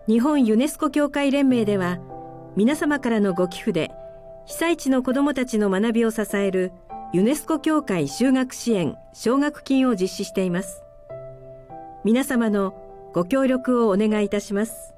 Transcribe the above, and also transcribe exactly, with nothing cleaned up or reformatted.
日本ユネスコ協会連盟では、皆様からのご寄付で被災地の子どもたちの学びを支えるユネスコ協会就学支援奨学金を実施しています。皆様のご協力をお願いいたします。